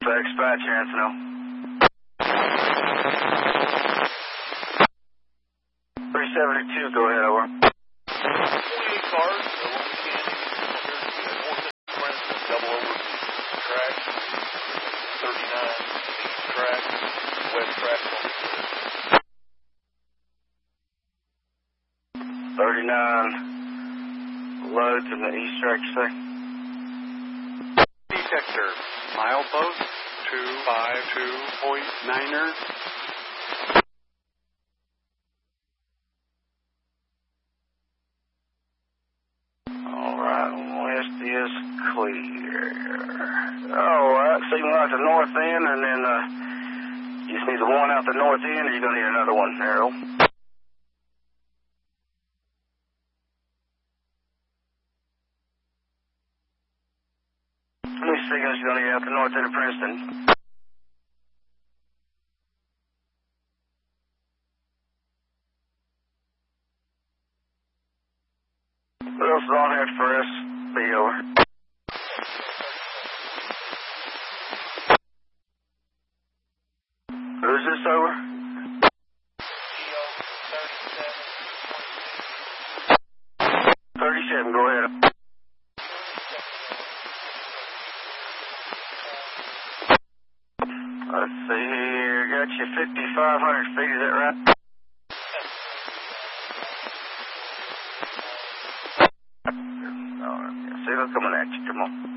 Dispatch, Anthony. 372, go ahead, over. 28 cars, so what we can is north Princeton, double over track, 39 east track, west track. 39 loads in the east track, you say? Detector, milepost 252.9er. Alright, west is clear. Alright, so you can go out the north end, and then you just need the one out the north end, or you're going to need another one, Harold? How many signals you going to need out the north end of Princeton? What else is on here for us? Be over. Who's this over? 37, go ahead. Let's see here. Got you 5,500 feet, is that right? Alright, see them coming at you. Come on.